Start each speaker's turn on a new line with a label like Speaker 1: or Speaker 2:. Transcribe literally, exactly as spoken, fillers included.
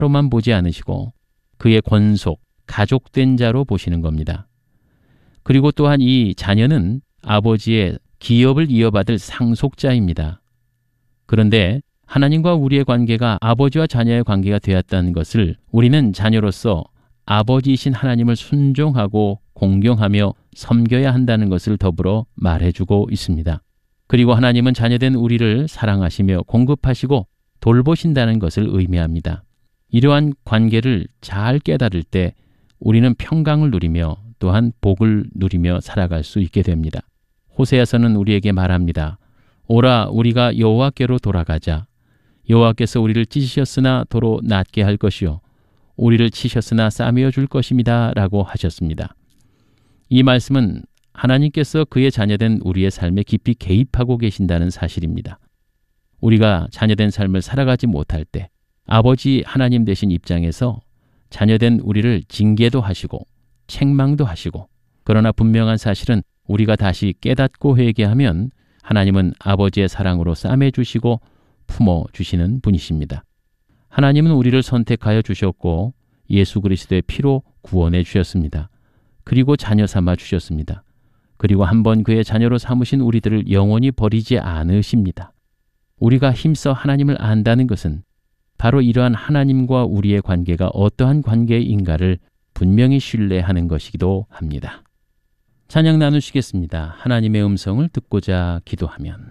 Speaker 1: 자로만 보지 않으시고 그의 권속, 가족된 자로 보시는 겁니다. 그리고 또한 이 자녀는 아버지의 기업을 이어받을 상속자입니다. 그런데 하나님과 우리의 관계가 아버지와 자녀의 관계가 되었다는 것을 우리는 자녀로서 아버지이신 하나님을 순종하고 공경하며 섬겨야 한다는 것을 더불어 말해주고 있습니다. 그리고 하나님은 자녀된 우리를 사랑하시며 공급하시고 돌보신다는 것을 의미합니다. 이러한 관계를 잘 깨달을 때 우리는 평강을 누리며 또한 복을 누리며 살아갈 수 있게 됩니다. 호세아서는 우리에게 말합니다. 오라 우리가 여호와께로 돌아가자. 여호와께서 우리를 찢으셨으나 도로 낫게 할 것이요 우리를 치셨으나 싸매어 줄 것입니다 라고 하셨습니다. 이 말씀은 하나님께서 그의 자녀된 우리의 삶에 깊이 개입하고 계신다는 사실입니다. 우리가 자녀된 삶을 살아가지 못할 때 아버지 하나님 되신 입장에서 자녀된 우리를 징계도 하시고 책망도 하시고, 그러나 분명한 사실은 우리가 다시 깨닫고 회개하면 하나님은 아버지의 사랑으로 싸매주시고 품어주시는 분이십니다. 하나님은 우리를 선택하여 주셨고 예수 그리스도의 피로 구원해 주셨습니다. 그리고 자녀 삼아 주셨습니다. 그리고 한번 그의 자녀로 삼으신 우리들을 영원히 버리지 않으십니다. 우리가 힘써 하나님을 안다는 것은 바로 이러한 하나님과 우리의 관계가 어떠한 관계인가를 분명히 신뢰하는 것이기도 합니다. 찬양 나누시겠습니다. 하나님의 음성을 듣고자 기도하면.